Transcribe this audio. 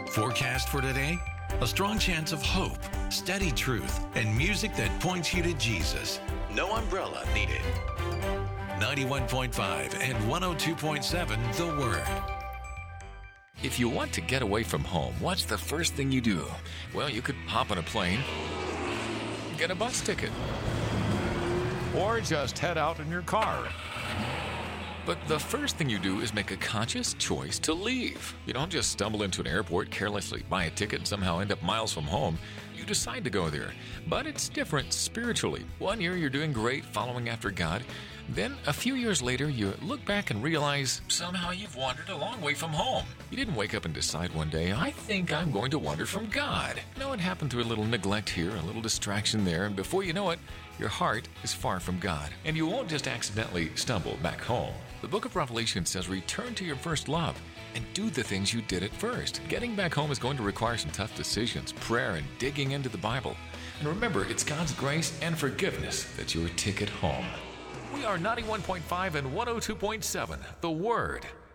Forecast for today? A strong chance of hope, steady truth, and music that points you to Jesus. No umbrella needed. 91.5 and 102.7 The Word. If you want to get away from home, what's the first thing you do? Well, you could hop on a plane, get a bus ticket, or just head out in your car. But the first thing you do is make a conscious choice to leave. You don't just stumble into an airport, carelessly buy a ticket, and somehow end up miles from home. You decide to go there. But it's different spiritually. 1 year you're doing great, following after God. Then, a few years later, you look back and realize somehow you've wandered a long way from home. You didn't wake up and decide one day, I think I'm going to wander from God. No, it happened through a little neglect here, a little distraction there, and before you know it, your heart is far from God. And you won't just accidentally stumble back home. The book of Revelation says, return to your first love and do the things you did at first. Getting back home is going to require some tough decisions, prayer, and digging into the Bible. And remember, it's God's grace and forgiveness that's your ticket home. We are 91.5 and 102.7, The Word.